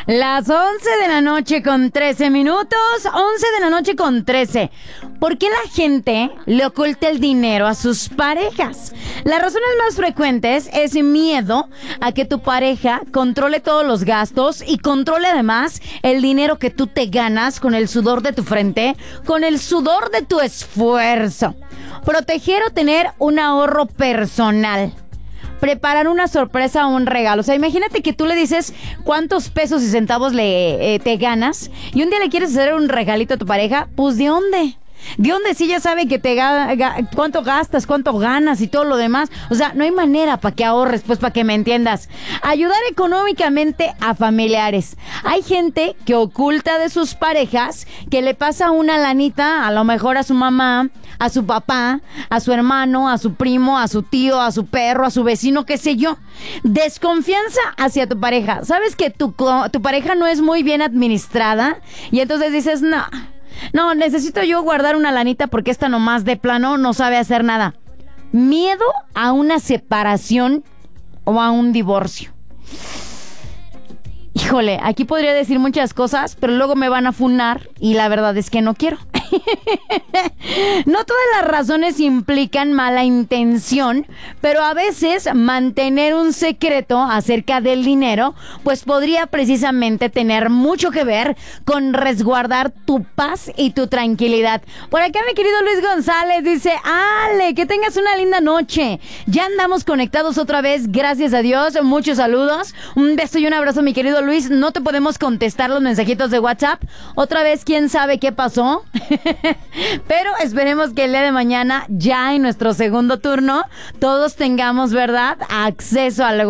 Las 11 de la noche con 13 minutos, 11 de la noche con 13. ¿Por qué la gente le oculta el dinero a sus parejas? Las razones más frecuentes es miedo a que tu pareja controle todos los gastos y controle además el dinero que tú te ganas con el sudor de tu frente, con el sudor de tu esfuerzo. Proteger o tener un ahorro personal. Preparar una sorpresa o un regalo. O sea, imagínate que tú le dices cuántos pesos y centavos te ganas y un día le quieres hacer un regalito a tu pareja. Pues, ¿de dónde? ¿De dónde si ella sabe que cuánto gastas, cuánto ganas y todo lo demás? O sea, no hay manera para que ahorres, pues para que me entiendas. Ayudar económicamente a familiares. Hay gente que oculta de sus parejas que le pasa una lanita, a lo mejor a su mamá, a su papá, a su hermano, a su primo, a su tío, a su perro, a su vecino, qué sé yo. Desconfianza hacia tu pareja. ¿Sabes que tu pareja no es muy bien administrada? Y entonces dices, no, necesito yo guardar una lanita porque esta nomás de plano no sabe hacer nada. Miedo a una separación o a un divorcio. Híjole, aquí podría decir muchas cosas, pero luego me van a funar y la verdad es que no quiero. No todas las razones implican mala intención, pero a veces mantener un secreto acerca del dinero, pues podría precisamente tener mucho que ver con resguardar tu paz y tu tranquilidad. Por acá mi querido Luis González dice, Ale, que tengas una linda noche. Ya andamos conectados otra vez, gracias a Dios. Muchos saludos, un beso y un abrazo mi querido Luis. No te podemos contestar los mensajitos de WhatsApp. Otra vez, quién sabe qué pasó. Pero esperemos que el día de mañana, ya en nuestro segundo turno, todos tengamos, ¿verdad?, acceso a algo.